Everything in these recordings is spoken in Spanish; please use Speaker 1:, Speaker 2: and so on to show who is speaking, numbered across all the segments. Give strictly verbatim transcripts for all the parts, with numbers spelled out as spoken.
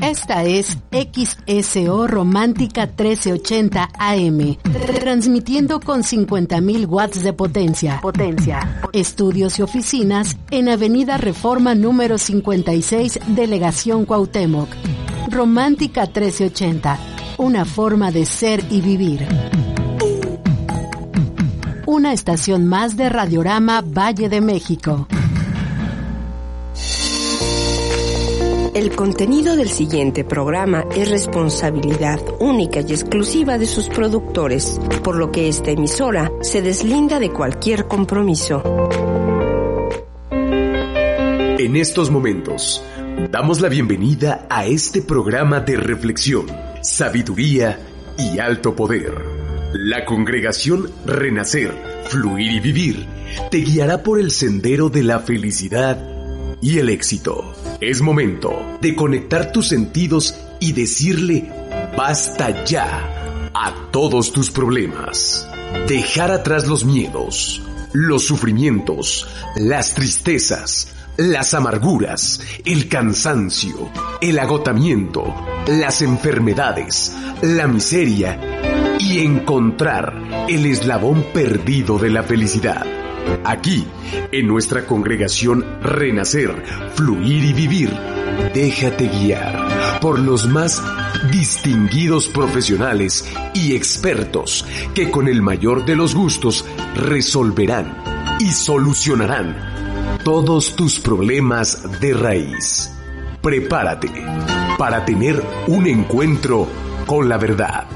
Speaker 1: Esta es X S O Romántica trece ochenta A M, transmitiendo con cincuenta mil watts de potencia. Potencia. Estudios y oficinas en Avenida Reforma número cincuenta y seis, Delegación Cuauhtémoc. Romántica trece ochenta, una forma de ser y vivir. Una estación más de Radiorama Valle de México.
Speaker 2: El contenido del siguiente programa es responsabilidad única y exclusiva de sus productores, por lo que esta emisora se deslinda de cualquier compromiso.
Speaker 3: En estos momentos, damos la bienvenida a este programa de reflexión, sabiduría y alto poder. La congregación Renacer, Fluir y Vivir te guiará por el sendero de la felicidad y el éxito. Es momento de conectar tus sentidos y decirle basta ya a todos tus problemas. Dejar atrás los miedos, los sufrimientos, las tristezas, las amarguras, el cansancio, el agotamiento, las enfermedades, la miseria y encontrar el eslabón perdido de la felicidad. Aquí, en nuestra congregación Renacer, Fluir y Vivir, déjate guiar por los más distinguidos profesionales y expertos que con el mayor de los gustos resolverán y solucionarán todos tus problemas de raíz. Prepárate para tener un encuentro con la verdad.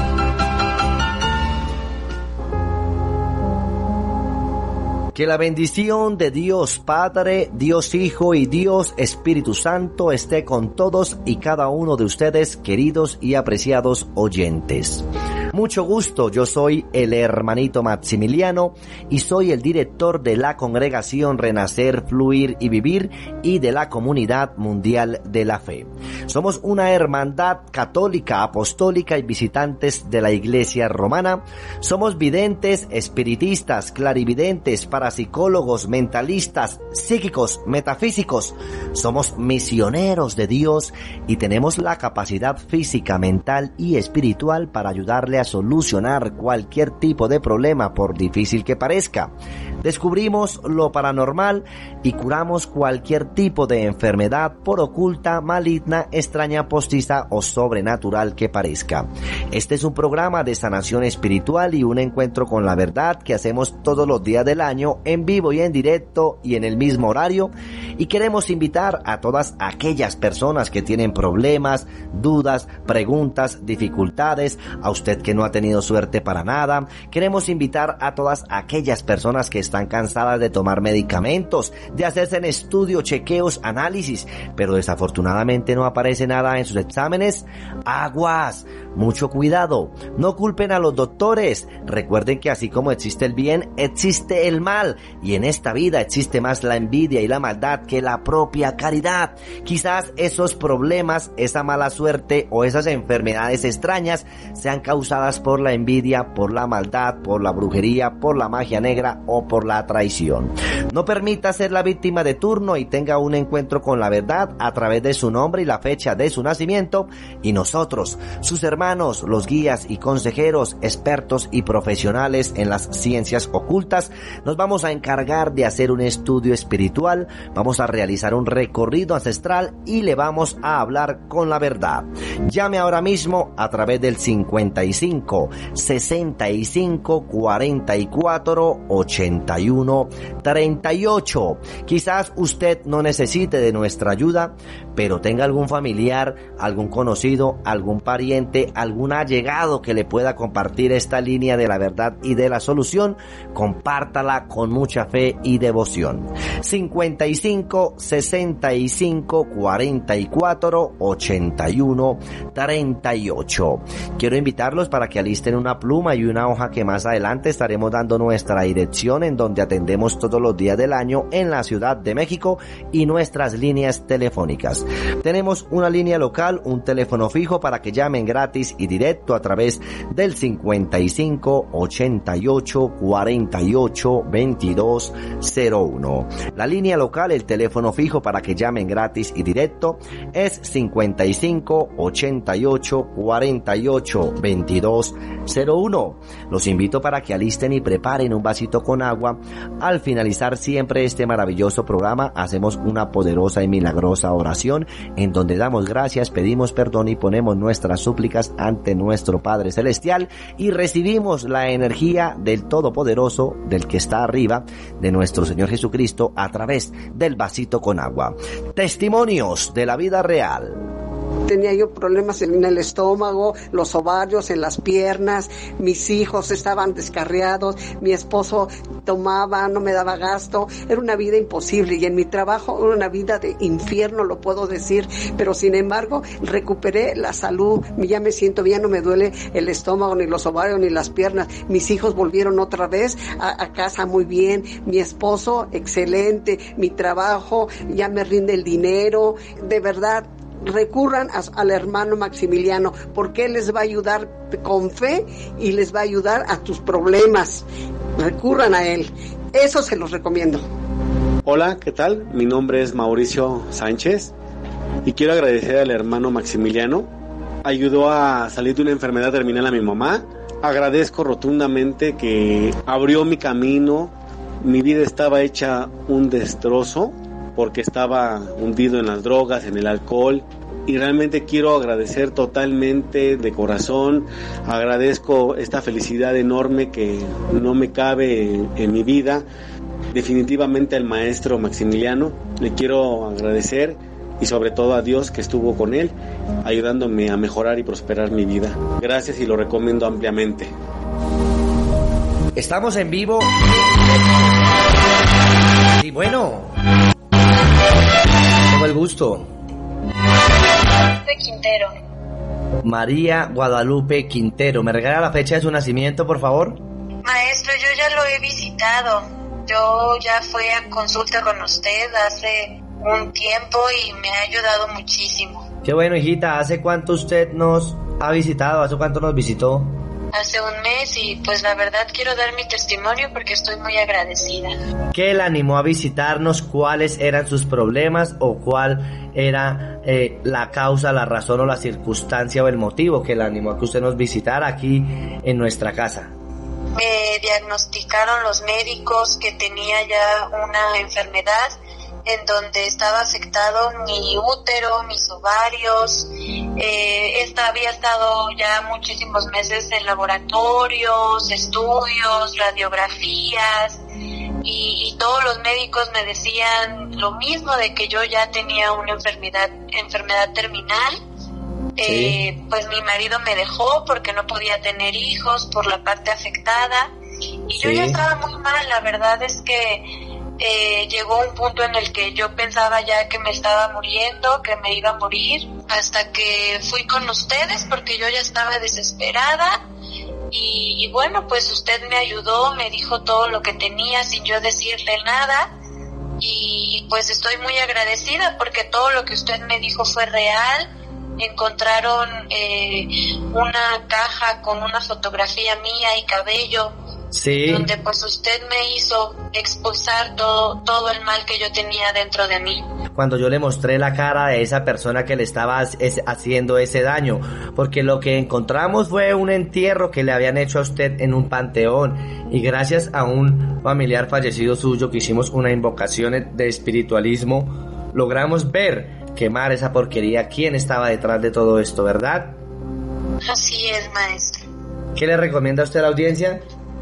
Speaker 4: Que la bendición de Dios Padre, Dios Hijo y Dios Espíritu Santo esté con todos y cada uno de ustedes, queridos y apreciados oyentes. Mucho gusto, yo soy el hermanito Maximiliano y soy el director de la congregación Renacer, Fluir y Vivir y de la Comunidad Mundial de la Fe. Somos una hermandad católica, apostólica y visitantes de la Iglesia Romana. Somos videntes, espiritistas, clarividentes, parapsicólogos, mentalistas, psíquicos, metafísicos. Somos misioneros de Dios y tenemos la capacidad física, mental y espiritual para ayudarle a solucionar cualquier tipo de problema, por difícil que parezca. Descubrimos lo paranormal y curamos cualquier tipo de enfermedad, por oculta, maligna, extraña, postiza o sobrenatural que parezca. Este es un programa de sanación espiritual y un encuentro con la verdad que hacemos todos los días del año, en vivo y en directo y en el mismo horario, y queremos invitar a todas aquellas personas que tienen problemas, dudas, preguntas, dificultades, a usted que no ha tenido suerte para nada. Queremos invitar a todas aquellas personas que están cansadas de tomar medicamentos, de hacerse en estudio, chequeos, análisis, pero desafortunadamente no aparece nada en sus exámenes. Aguas, mucho cuidado, no culpen a los doctores. Recuerden que así como existe el bien, existe el mal, y en esta vida existe más la envidia y la maldad que la propia caridad. Quizás esos problemas, esa mala suerte o esas enfermedades extrañas sean causadas por la envidia, por la maldad, por la brujería, por la magia negra o por la traición. No permita ser la víctima de turno y tenga un encuentro con la verdad a través de su nombre y la fecha de su nacimiento, y nosotros, sus hermanos, los guías y consejeros, expertos y profesionales en las ciencias ocultas, nos vamos a encargar de hacer un estudio espiritual, vamos a realizar un recorrido ancestral y le vamos a hablar con la verdad. Llame ahora mismo a través del cincuenta y cinco, sesenta y cinco, cuarenta y cuatro, ochenta y uno, treinta y ocho. Quizás usted no necesite de nuestra ayuda, pero tenga algún familiar, algún conocido, algún pariente, algún allegado que le pueda compartir esta línea de la verdad y de la solución. Compártala con mucha fe y devoción. cincuenta y cinco, sesenta y cinco, cuarenta y cuatro, ochenta y uno, treinta y ocho. Quiero invitarlos para que alisten una pluma y una hoja, que más adelante estaremos dando nuestra dirección en donde atendemos todos los días del año en la Ciudad de México, y nuestras líneas telefónicas. Tenemos una línea local, un teléfono fijo para que llamen gratis gratis y directo a través del cincuenta y cinco, ochenta y ocho, cuarenta y ocho, veintidós cero uno. La línea local, el teléfono fijo para que llamen gratis y directo es cincuenta y cinco, ochenta y ocho, cuarenta y ocho, veintidós cero uno. Los invito para que alisten y preparen un vasito con agua. Al finalizar siempre este maravilloso programa hacemos una poderosa y milagrosa oración en donde damos gracias, pedimos perdón y ponemos nuestras súplicas ante nuestro Padre Celestial y recibimos la energía del Todopoderoso, del que está arriba, de nuestro Señor Jesucristo a través del vasito con agua. Testimonios de la vida real.
Speaker 5: Tenía yo problemas en el estómago, los ovarios, en las piernas, mis hijos estaban descarriados, mi esposo tomaba, no me daba gasto, era una vida imposible y en mi trabajo era una vida de infierno, lo puedo decir, pero sin embargo recuperé la salud, ya me siento bien, no me duele el estómago, ni los ovarios, ni las piernas, mis hijos volvieron otra vez a, a casa muy bien, mi esposo excelente, mi trabajo ya me rinde el dinero, de verdad. Recurran a, al hermano Maximiliano porque él les va a ayudar con fe y les va a ayudar a tus problemas. Recurran a él, eso se los recomiendo.
Speaker 6: Hola, ¿qué tal? Mi nombre es Mauricio Sánchez y quiero agradecer al hermano Maximiliano. Ayudó a salir de una enfermedad terminal a mi mamá. Agradezco rotundamente que abrió mi camino. Mi vida estaba hecha un destrozo porque estaba hundido en las drogas, en el alcohol, y realmente quiero agradecer totalmente de corazón. Agradezco esta felicidad enorme que no me cabe en, en mi vida. Definitivamente al maestro Maximiliano le quiero agradecer y sobre todo a Dios que estuvo con él ayudándome a mejorar y prosperar mi vida. Gracias y lo recomiendo ampliamente.
Speaker 4: Estamos en vivo. Y bueno, tengo el gusto.
Speaker 7: De Quintero.
Speaker 4: María Guadalupe Quintero. ¿Me regala la fecha de su nacimiento, por favor?
Speaker 7: Maestro, yo ya lo he visitado. Yo ya fui a consulta con usted hace un tiempo y me ha ayudado muchísimo.
Speaker 4: Qué bueno, hijita. ¿Hace cuánto usted nos ha visitado? ¿Hace cuánto nos visitó?
Speaker 7: Hace un mes y pues la verdad quiero dar mi testimonio porque estoy muy agradecida.
Speaker 4: ¿Qué la animó a visitarnos? ¿Cuáles eran sus problemas o cuál era eh, la causa, la razón o la circunstancia o el motivo que la animó a que usted nos visitara aquí en nuestra casa?
Speaker 7: Me diagnosticaron los médicos que tenía ya una enfermedad en donde estaba afectado mi útero, mis ovarios. Eh, esta había estado ya muchísimos meses en laboratorios, estudios, radiografías, y, y todos los médicos me decían lo mismo, de que yo ya tenía una enfermedad, enfermedad terminal. Sí. Eh, pues mi marido me dejó porque no podía tener hijos por la parte afectada, y sí. Yo ya estaba muy mal. La verdad es que Eh, llegó un punto en el que yo pensaba ya que me estaba muriendo, que me iba a morir, hasta que fui con ustedes porque yo ya estaba desesperada y, y bueno, pues usted me ayudó, me dijo todo lo que tenía sin yo decirle nada, y pues estoy muy agradecida porque todo lo que usted me dijo fue real. Encontraron eh, una caja con una fotografía mía y cabello. Sí. Donde pues usted me hizo expulsar todo, todo el mal que yo tenía dentro de mí.
Speaker 4: Cuando yo le mostré la cara de esa persona que le estaba haciendo ese daño, porque lo que encontramos fue un entierro que le habían hecho a usted en un panteón, y gracias a un familiar fallecido suyo que hicimos una invocación de espiritualismo, logramos ver, quemar esa porquería. ¿Quién estaba detrás de todo esto, verdad?
Speaker 7: Así es, maestro.
Speaker 4: ¿Qué le recomienda a usted a la audiencia?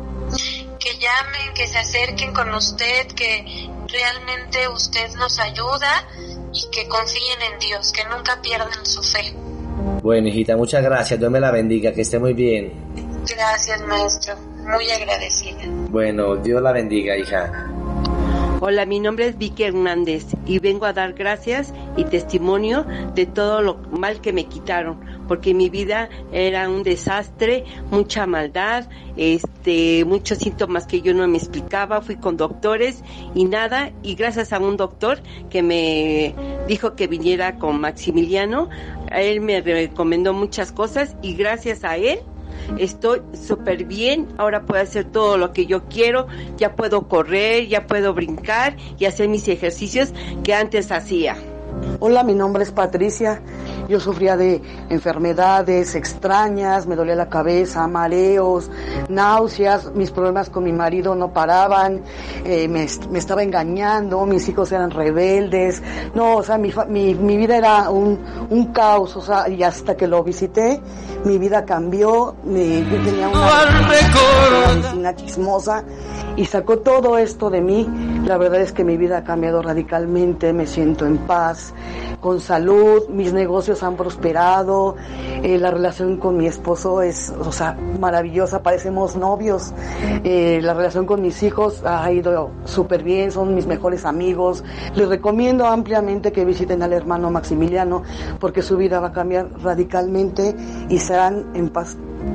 Speaker 7: Que llamen, que se acerquen con usted, que realmente usted nos ayuda y que confíen en Dios, que nunca pierdan su fe.
Speaker 4: Bueno, hijita, muchas gracias, Dios me la bendiga, que esté muy bien.
Speaker 7: Gracias, maestro, muy agradecida.
Speaker 4: Bueno, Dios la bendiga, hija.
Speaker 8: Hola, mi nombre es Vicky Hernández y vengo a dar gracias y testimonio de todo lo mal que me quitaron, porque mi vida era un desastre, mucha maldad, este, muchos síntomas que yo no me explicaba. Fui con doctores y nada, y gracias a un doctor que me dijo que viniera con Maximiliano. Él me recomendó muchas cosas y gracias a él estoy súper bien. Ahora puedo hacer todo lo que yo quiero, ya puedo correr, ya puedo brincar y hacer mis ejercicios que antes hacía.
Speaker 9: Hola, mi nombre es Patricia. Yo sufría de enfermedades extrañas, me dolía la cabeza, mareos, náuseas, mis problemas con mi marido no paraban, eh, me, me estaba engañando, mis hijos eran rebeldes, no, o sea, mi, mi, mi vida era un, un caos, o sea, y hasta que lo visité, mi vida cambió, mi, yo tenía una vecina chismosa y sacó todo esto de mí. La verdad es que mi vida ha cambiado radicalmente, me siento en paz, con salud, mis negocios han prosperado, eh, la relación con mi esposo es, o sea, maravillosa, parecemos novios, eh, la relación con mis hijos ha ido súper bien, son mis mejores amigos. Les recomiendo ampliamente que visiten al hermano Maximiliano porque su vida va a cambiar radicalmente y serán en paz.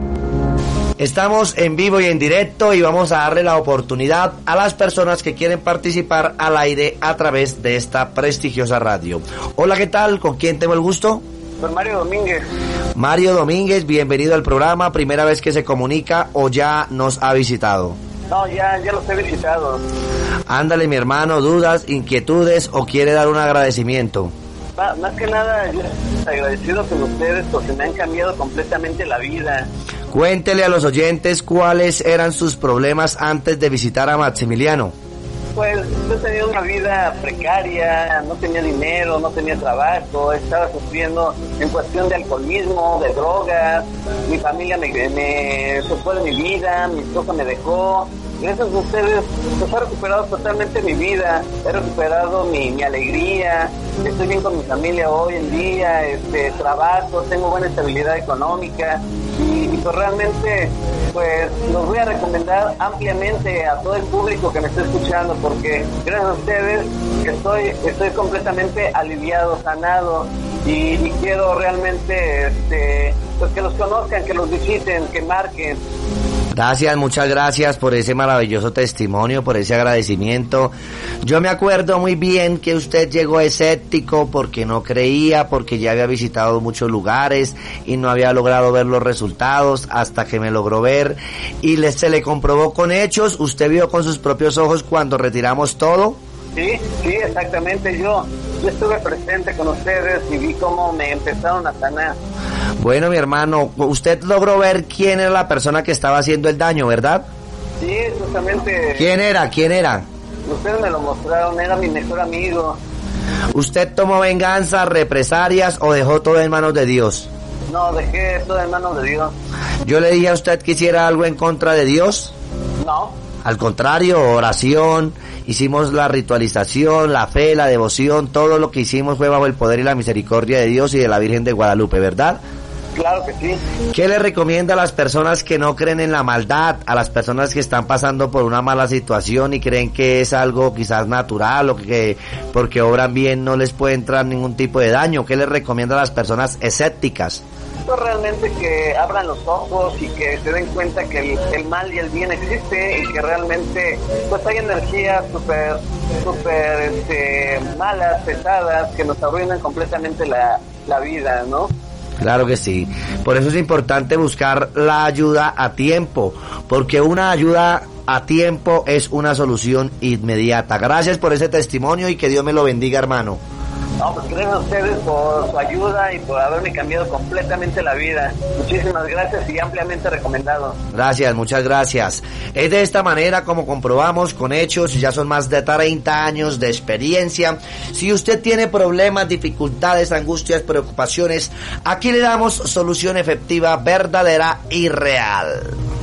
Speaker 4: Estamos en vivo y en directo y vamos a darle la oportunidad a las personas que quieren participar al aire a través de esta prestigiosa radio. Hola, ¿qué tal? ¿Con quién tengo el gusto?
Speaker 10: Con Mario Domínguez.
Speaker 4: Mario Domínguez, bienvenido al programa. ¿Primera vez que se comunica o ya nos ha visitado?
Speaker 10: No, ya, ya los he visitado.
Speaker 4: Ándale, mi hermano, dudas, inquietudes o quiere dar un agradecimiento.
Speaker 10: Más, más que nada, yo estoy agradecido con ustedes porque me han cambiado completamente la vida.
Speaker 4: Cuéntele a los oyentes cuáles eran sus problemas antes de visitar a Maximiliano.
Speaker 10: Pues yo tenía una vida precaria, no tenía dinero, no tenía trabajo, estaba sufriendo en cuestión de alcoholismo, de drogas, mi familia me, me se fue de mi vida, mi esposa me dejó. Gracias a ustedes, pues he recuperado totalmente mi vida, he recuperado mi, mi alegría, estoy bien con mi familia hoy en día, este, trabajo, tengo buena estabilidad económica y, y pues realmente pues los voy a recomendar ampliamente a todo el público que me está escuchando porque gracias a ustedes estoy, estoy completamente aliviado, sanado y, y quiero realmente este, pues que los conozcan, que los visiten, que marquen.
Speaker 4: Gracias, muchas gracias por ese maravilloso testimonio, por ese agradecimiento. Yo me acuerdo muy bien que usted llegó escéptico porque no creía, porque ya había visitado muchos lugares y no había logrado ver los resultados hasta que me logró ver y le, se le comprobó con hechos. ¿Usted vio con sus propios ojos cuando retiramos todo?
Speaker 10: Sí, sí, exactamente. Yo, yo estuve presente con ustedes y vi cómo me empezaron a sanar.
Speaker 4: Bueno, mi hermano, usted logró ver quién era la persona que estaba haciendo el daño, ¿verdad?
Speaker 10: Sí, justamente.
Speaker 4: ¿Quién era? ¿Quién era?
Speaker 10: Ustedes me lo mostraron, era mi mejor amigo.
Speaker 4: ¿Usted tomó venganza, represalias o dejó todo en manos de Dios?
Speaker 10: No, dejé todo en manos de Dios.
Speaker 4: ¿Yo le dije a usted que hiciera algo en contra de Dios?
Speaker 10: No.
Speaker 4: Al contrario, oración, hicimos la ritualización, la fe, la devoción, todo lo que hicimos fue bajo el poder y la misericordia de Dios y de la Virgen de Guadalupe, ¿verdad?
Speaker 10: Claro que sí.
Speaker 4: ¿Qué le recomienda a las personas que no creen en la maldad, a las personas que están pasando por una mala situación y creen que es algo quizás natural o que porque obran bien no les puede entrar ningún tipo de daño? ¿Qué le recomienda a las personas escépticas?
Speaker 10: Pues realmente que abran los ojos y que se den cuenta que el, el mal y el bien existe y que realmente pues hay energías súper súper este, malas, pesadas, que nos arruinan completamente la, la vida, ¿no?
Speaker 4: Claro que sí, por eso es importante buscar la ayuda a tiempo, porque una ayuda a tiempo es una solución inmediata. Gracias por ese testimonio y que Dios me lo bendiga, hermano.
Speaker 10: No, pues gracias a ustedes por su ayuda y por haberme cambiado completamente la vida. Muchísimas gracias y ampliamente recomendado.
Speaker 4: Gracias, muchas gracias. Es de esta manera como comprobamos con hechos, ya son más de treinta años de experiencia. Si usted tiene problemas, dificultades, angustias, preocupaciones, aquí le damos solución efectiva, verdadera y real.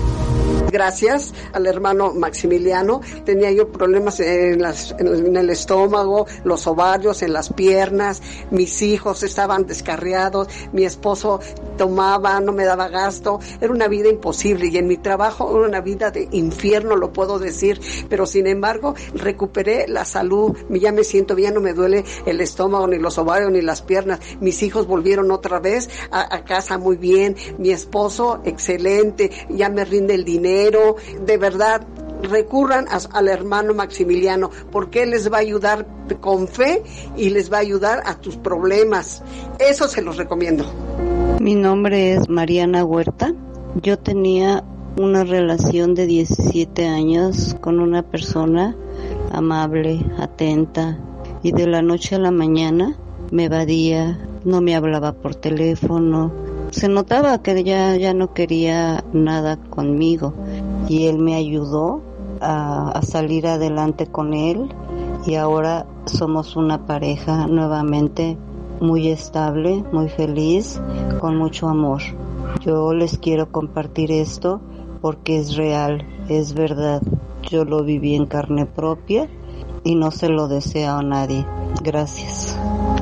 Speaker 5: Gracias al hermano Maximiliano. Tenía yo problemas en, las, en el estómago, los ovarios, en las piernas. Mis hijos estaban descarriados. Mi esposo tomaba, no me daba gasto. Era una vida imposible y en mi trabajo era una vida de infierno, lo puedo decir. Pero sin embargo, recuperé la salud. Ya me siento bien, no me duele el estómago, ni los ovarios, ni las piernas. Mis hijos volvieron otra vez a, a casa muy bien. Mi esposo, excelente. Ya me rinde el dinero. De verdad, recurran a, al hermano Maximiliano, porque él les va a ayudar con fe y les va a ayudar a tus problemas. Eso se los recomiendo.
Speaker 11: Mi nombre es Mariana Huerta. Yo tenía una relación de diecisiete años con una persona amable, atenta, y de la noche a la mañana me evadía, no me hablaba por teléfono. Se notaba que ya, ya no quería nada conmigo, y él me ayudó a, a salir adelante con él, y ahora somos una pareja nuevamente muy estable, muy feliz, con mucho amor. Yo les quiero compartir esto porque es real, es verdad. Yo lo viví en carne propia y no se lo deseo a nadie. Gracias.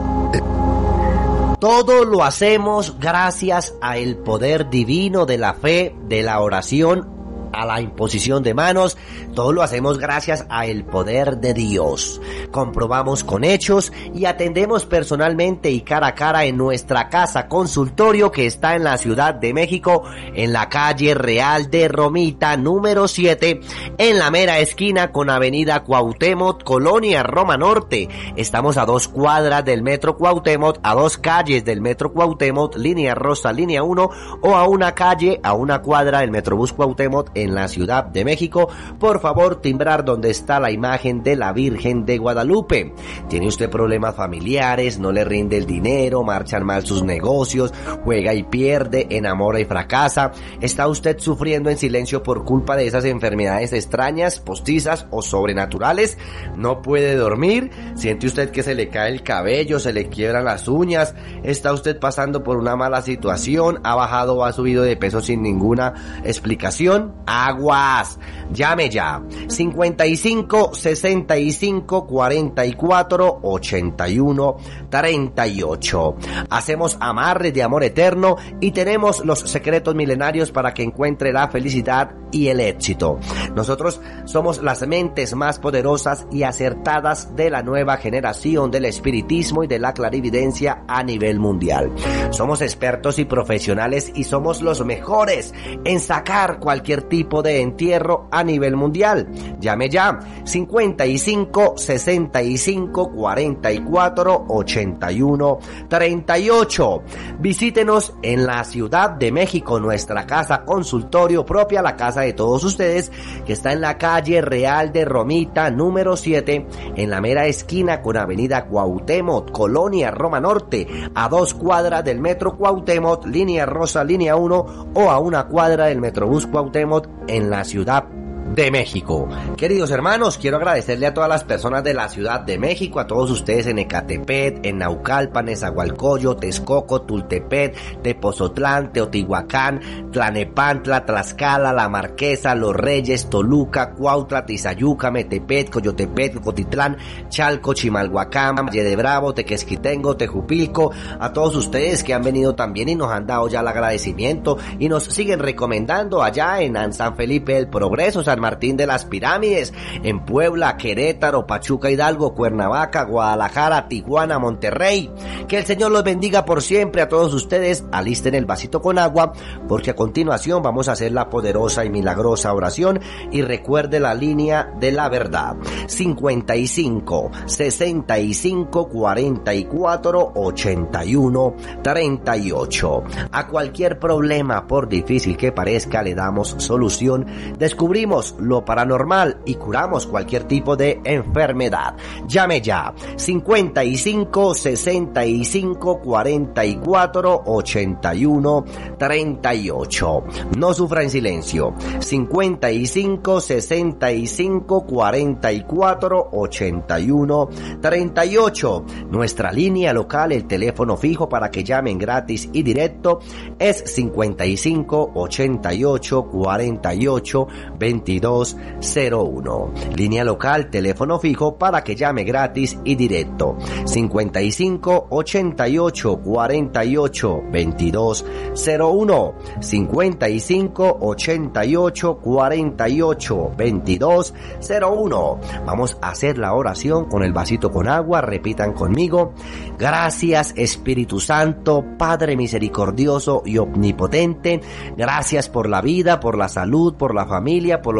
Speaker 4: Todo lo hacemos gracias al poder divino de la fe, de la oración, a la imposición de manos. Todo lo hacemos gracias al poder de Dios. Comprobamos con hechos y atendemos personalmente y cara a cara en nuestra casa consultorio, que está en la Ciudad de México, en la calle Real de Romita número siete, en la mera esquina con Avenida Cuauhtémoc, Colonia Roma Norte. Estamos a dos cuadras del Metro Cuauhtémoc, a dos calles del Metro Cuauhtémoc, línea rosa, línea uno, o a una calle, a una cuadra del Metrobús Cuauhtémoc en la Ciudad de México. Por favor, timbrar donde está la imagen de la Virgen de Guadalupe. ¿Tiene usted problemas familiares? ¿No le rinde el dinero? ¿Marchan mal sus negocios? ¿Juega y pierde? ¿Enamora y fracasa? ¿Está usted sufriendo en silencio por culpa de esas enfermedades extrañas, postizas o sobrenaturales? ¿No puede dormir? ¿Siente usted que se le cae el cabello? ¿Se le quiebran las uñas? ¿Está usted pasando por una mala situación? ¿Ha bajado o ha subido de peso sin ninguna explicación? Aguas, llame ya, cincuenta y cinco, sesenta y cinco, cuarenta y cuatro, ochenta y uno, treinta y ocho. Hacemos amarres de amor eterno y tenemos los secretos milenarios para que encuentre la felicidad y el éxito. Nosotros somos las mentes más poderosas y acertadas de la nueva generación del espiritismo y de la clarividencia a nivel mundial. Somos expertos y profesionales y somos los mejores en sacar cualquier tipo de entierro a nivel mundial. Llame ya, cincuenta y cinco, sesenta y cinco, cuarenta y cuatro, ochenta y uno, treinta y ocho. Visítenos en la Ciudad de México, nuestra casa consultorio propia, la casa de todos ustedes, que está en la calle Real de Romita número siete, en la mera esquina con Avenida Cuauhtémoc, Colonia Roma Norte, a dos cuadras del Metro Cuauhtémoc, línea rosa, línea uno, o a una cuadra del Metrobús Cuauhtémoc en la Ciudad de México. Queridos hermanos, quiero agradecerle a todas las personas de la Ciudad de México, a todos ustedes en Ecatepec, en Naucalpan, Nezahualcóyotl, Texcoco, Tultepec, Tepozotlán, Teotihuacán, Tlanepantla, Tlaxcala, La Marquesa, Los Reyes, Toluca, Cuautla, Tizayuca, Metepec, Coyotepec, Cotitlán, Chalco, Chimalhuacán, Valle de Bravo, Tequesquitengo, Tejupilco, a todos ustedes que han venido también y nos han dado ya el agradecimiento y nos siguen recomendando allá en San Felipe del Progreso, San Martín de las Pirámides, en Puebla, Querétaro, Pachuca, Hidalgo, Cuernavaca, Guadalajara, Tijuana, Monterrey. Que el Señor los bendiga por siempre a todos ustedes. Alisten el vasito con agua, porque a continuación vamos a hacer la poderosa y milagrosa oración. Y recuerde la línea de la verdad: cincuenta y cinco, sesenta y cinco, cuarenta y cuatro, ochenta y uno, treinta y ocho. A cualquier problema, por difícil que parezca, le damos solución. Descubrimos lo paranormal y curamos cualquier tipo de enfermedad. Llame ya, cincuenta y cinco, sesenta y cinco, cuarenta y cuatro, ochenta y uno, treinta y ocho. No sufra en silencio. cincuenta y cinco, sesenta y cinco, cuarenta y cuatro, ochenta y uno, treinta y ocho. Nuestra línea local, el teléfono fijo para que llamen gratis y directo, es cincuenta y cinco, ochenta y ocho, cuarenta y ocho, veintidós cero uno. Línea local, teléfono fijo para que llame gratis y directo, cincuenta y cinco, ochenta y ocho, cuarenta y ocho, veintidós cero uno, cincuenta y cinco, ochenta y ocho, cuarenta y ocho, veintidós cero uno. Vamos a hacer la oración con el vasito con agua. Repitan conmigo: gracias Espíritu Santo, Padre misericordioso y omnipotente, gracias por la vida, por la salud, por la familia, por los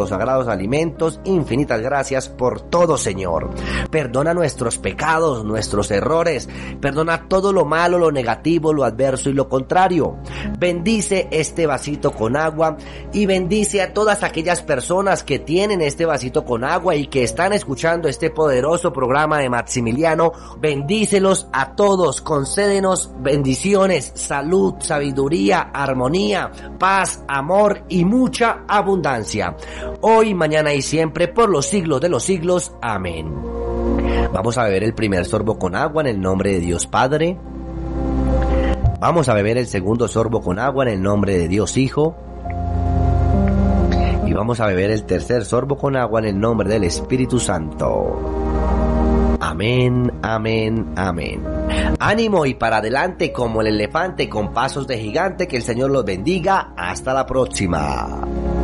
Speaker 4: los sagrados alimentos. Infinitas gracias por todo, Señor. Perdona nuestros pecados, nuestros errores. Perdona todo lo malo, lo negativo, lo adverso y lo contrario. Bendice este vasito con agua y bendice a todas aquellas personas que tienen este vasito con agua y que están escuchando este poderoso programa de Maximiliano. Bendícelos a todos, concédenos bendiciones, salud, sabiduría, armonía, paz, amor y mucha abundancia. Hoy, mañana y siempre, por los siglos de los siglos. Amén. Vamos a beber el primer sorbo con agua en el nombre de Dios Padre. Vamos a beber el segundo sorbo con agua en el nombre de Dios Hijo. Y vamos a beber el tercer sorbo con agua en el nombre del Espíritu Santo. Amén, amén, amén. Ánimo y para adelante como el elefante con pasos de gigante. Que el Señor los bendiga. Hasta la próxima.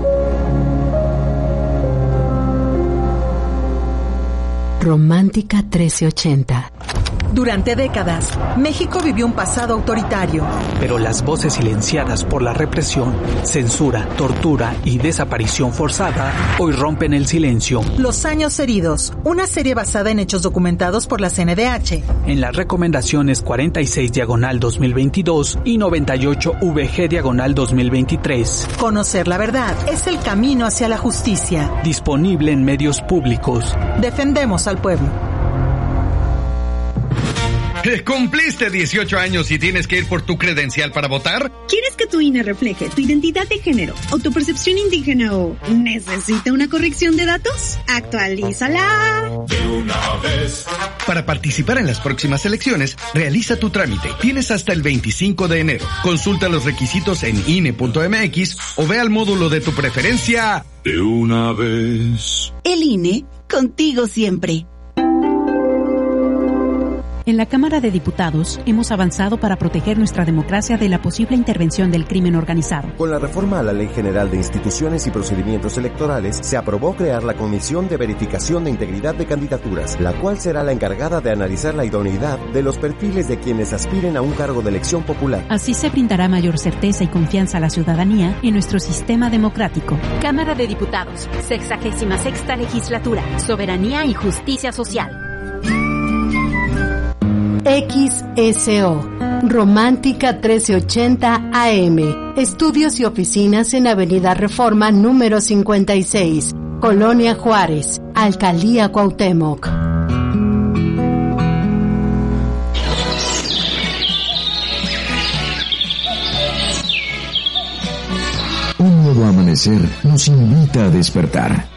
Speaker 1: Romántica trece ochenta.
Speaker 12: Durante décadas, México vivió un pasado autoritario.
Speaker 13: Pero las voces silenciadas por la represión, censura, tortura y desaparición forzada hoy rompen el silencio.
Speaker 12: Los años heridos, una serie basada en hechos documentados por la C N D H.
Speaker 13: En las recomendaciones cuarenta y seis diagonal dos mil veintidós y noventa y ocho V G diagonal dos mil veintitrés.
Speaker 12: Conocer la verdad es el camino hacia la justicia.
Speaker 13: Disponible en medios públicos.
Speaker 12: Defendemos al pueblo.
Speaker 14: ¿Cumpliste dieciocho años y tienes que ir por tu credencial para votar?
Speaker 15: ¿Quieres que tu I N E refleje tu identidad de género, autopercepción indígena o necesita una corrección de datos? ¡Actualízala!
Speaker 14: De una vez. Para participar en las próximas elecciones, realiza tu trámite. Tienes hasta el veinticinco de enero. Consulta los requisitos en I N E punto M X o ve al módulo de tu preferencia.
Speaker 16: De una vez.
Speaker 15: El I N E, contigo siempre.
Speaker 17: En la Cámara de Diputados hemos avanzado para proteger nuestra democracia de la posible intervención del crimen organizado.
Speaker 18: Con la reforma a la Ley General de Instituciones y Procedimientos Electorales, se aprobó crear la Comisión de Verificación de Integridad de Candidaturas, la cual será la encargada de analizar la idoneidad de los perfiles de quienes aspiren a un cargo de elección popular.
Speaker 17: Así se brindará mayor certeza y confianza a la ciudadanía en nuestro sistema democrático.
Speaker 19: Cámara de Diputados, sexagésima sexta legislatura, soberanía y justicia social.
Speaker 1: X S O, Romántica trece ochenta A M, estudios y oficinas en Avenida Reforma número cincuenta y seis, Colonia Juárez, Alcaldía Cuauhtémoc.
Speaker 20: Un nuevo amanecer nos invita a despertar.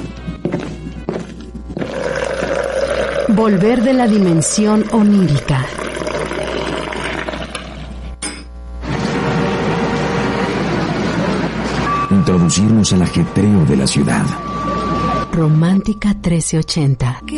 Speaker 1: Volver de la dimensión onírica.
Speaker 20: Introducirnos al ajetreo de la ciudad.
Speaker 1: Romántica trece ochenta.